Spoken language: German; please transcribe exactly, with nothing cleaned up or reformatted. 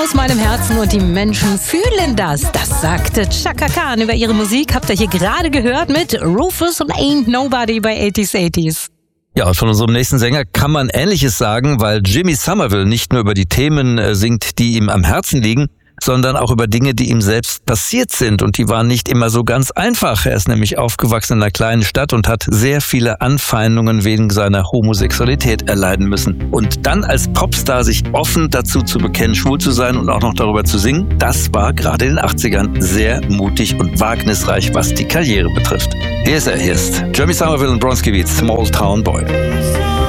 aus meinem Herzen und die Menschen fühlen das. Das sagte Chaka Khan über ihre Musik. Habt ihr hier gerade gehört mit Rufus und Ain't Nobody bei eighties eighties. Ja, und von unserem nächsten Sänger kann man Ähnliches sagen, weil Jimmy Somerville nicht nur über die Themen äh, singt, die ihm am Herzen liegen, sondern auch über Dinge, die ihm selbst passiert sind. Und die waren nicht immer so ganz einfach. Er ist nämlich aufgewachsen in einer kleinen Stadt und hat sehr viele Anfeindungen wegen seiner Homosexualität erleiden müssen. Und dann als Popstar sich offen dazu zu bekennen, schwul zu sein und auch noch darüber zu singen, das war gerade in den achtzigern sehr mutig und wagnisreich, was die Karriere betrifft. Hier ist er, hier ist Jimmy Somerville und Bronski Beat, Small Town Boy.